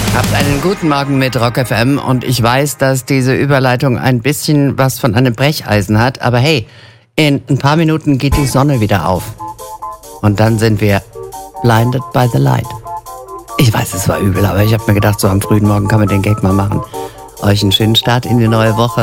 Habt einen guten Morgen mit Rock FM und ich weiß, dass diese Überleitung ein bisschen was von einem Brecheisen hat, aber hey, in ein paar Minuten geht die Sonne wieder auf. Und dann sind wir blinded by the light. Ich weiß, es war übel, aber ich habe mir gedacht, so am frühen Morgen kann man den Gag mal machen. Euch einen schönen Start in die neue Woche.